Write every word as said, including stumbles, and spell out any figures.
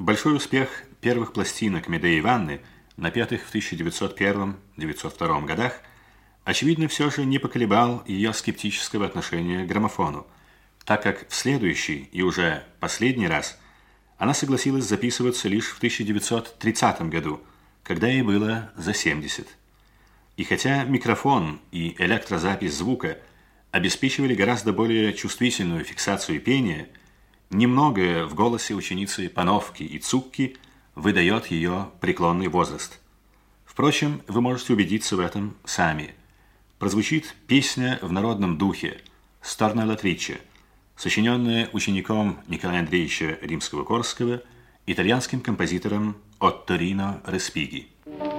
Большой успех первых пластинок Медеи Ванны, напетых в тысяча девятьсот первом — девятьсот втором годах, очевидно, все же не поколебал ее скептического отношения к граммофону, так как в следующий и уже последний раз она согласилась записываться лишь в тысяча девятьсот тридцатом году, когда ей было за семьдесят. И хотя микрофон и электрозапись звука обеспечивали гораздо более чувствительную фиксацию пения, немногое в голосе ученицы Пановки и Цукки выдает ее преклонный возраст. Впрочем, вы можете убедиться в этом сами. Прозвучит песня в народном духе «Сторна Латриче», сочиненная учеником Николая Андреевича Римского-Корского, итальянским композитором Отторино Респиги.